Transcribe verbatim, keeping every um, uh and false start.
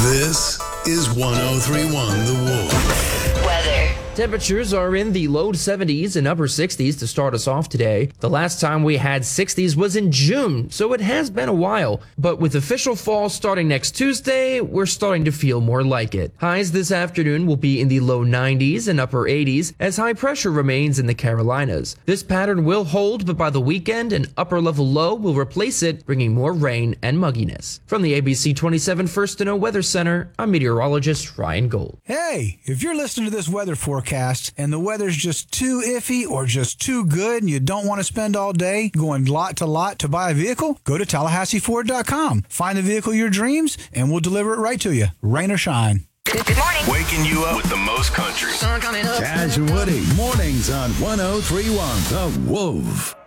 This is one oh three point one The Wolf. Weather. Temperatures are in the low seventies and upper sixties to start us off today. The last time we had sixties was in June, so it has been a while. But with official fall starting next Tuesday, we're starting to feel more like it. Highs this afternoon will be in the low nineties and upper eighties as high pressure remains in the Carolinas. This pattern will hold, but by the weekend, an upper level low will replace it, bringing more rain and mugginess. From the A B C twenty-seven First to Know Weather Center, I'm meteorologist Ryan Gold. Hey, if you're listening to this weather forecast and the weather's just too iffy or just too good and you don't want to spend all day going lot to lot to buy a vehicle, go to Tallahassee Ford dot com. Find the vehicle of your dreams and we'll deliver it right to you, rain or shine. Good morning. Waking you up with the most country. Sun coming up. Cash and Woody, mornings on one oh three point one The Wolf.